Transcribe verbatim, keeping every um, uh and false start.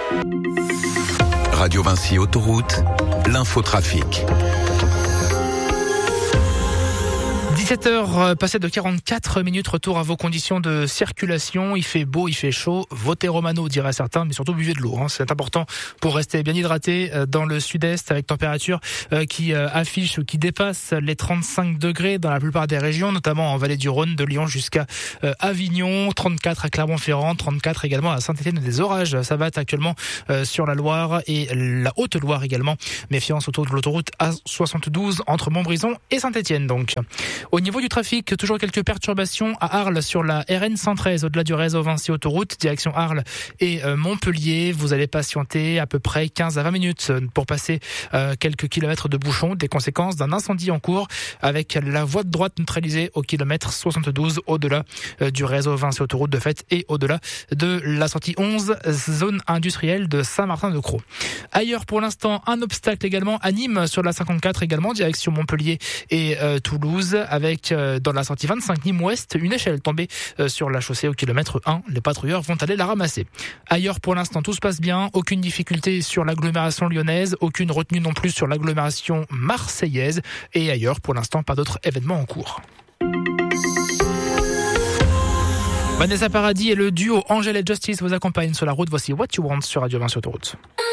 Radio Vinci Autoroute, l'infotrafic. dix-sept heures passées de quarante-quatre minutes, retour à vos conditions de circulation. Il fait beau, il fait chaud. Votez Romano, diraient certains, mais surtout buvez de l'eau. Hein. C'est important pour rester bien hydraté dans le sud-est avec température qui affiche ou qui dépasse les trente-cinq degrés dans la plupart des régions, notamment en vallée du Rhône, de Lyon jusqu'à Avignon, trente-quatre à Clermont-Ferrand, trente-quatre également à Saint-Étienne. Des orages s'abattent actuellement sur la Loire et la Haute-Loire également. Méfiance autour de l'autoroute A soixante-douze entre Montbrison et Saint-Étienne donc. Au niveau du trafic, toujours quelques perturbations à Arles sur la R N cent treize, au-delà du réseau Vinci Autoroute, direction Arles et euh, Montpellier. Vous allez patienter à peu près quinze à vingt minutes pour passer euh, quelques kilomètres de bouchons, des conséquences d'un incendie en cours avec la voie de droite neutralisée au kilomètre soixante-douze, au-delà euh, du réseau Vinci Autoroute de fait et au-delà de la sortie onze, zone industrielle de Saint-Martin-de-Crau. Ailleurs, pour l'instant, un obstacle également à Nîmes sur la cinquante-quatre également, direction Montpellier et euh, Toulouse, avec euh, dans la sortie vingt-cinq Nîmes-Ouest, une échelle tombée euh, sur la chaussée au kilomètre un. Les patrouilleurs vont aller la ramasser. Ailleurs, pour l'instant, tout se passe bien. Aucune difficulté sur l'agglomération lyonnaise, aucune retenue non plus sur l'agglomération marseillaise. Et ailleurs, pour l'instant, pas d'autres événements en cours. Vanessa Paradis et le duo Angel et Justice vous accompagnent sur la route. Voici What You Want sur Radio Vinci Autoroute.